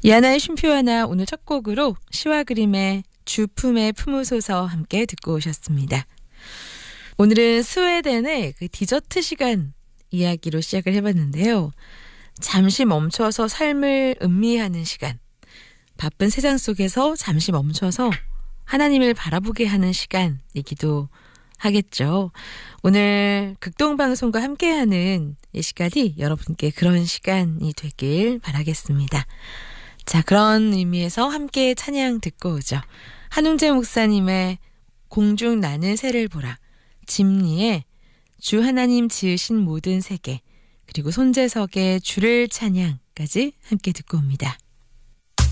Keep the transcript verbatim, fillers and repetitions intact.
이하나의 쉼표 하나, 오늘 첫 곡으로 시와 그림의 주품에 품으소서 함께 듣고 오셨습니다. 오늘은 스웨덴의 그 디저트 시간 이야기로 시작을 해봤는데요. 잠시 멈춰서 삶을 음미하는 시간, 바쁜 세상 속에서 잠시 멈춰서 하나님을 바라보게 하는 시간이기도 하겠죠. 오늘 극동방송과 함께하는 이 시간이 여러분께 그런 시간이 되길 바라겠습니다. 자, 그런 의미에서 함께 찬양 듣고 오죠. 한웅재 목사님의 공중 나는 새를 보라, 짐리의 주 하나님 지으신 모든 세계, 그리고 손재석의 주를 찬양까지 함께 듣고 옵니다.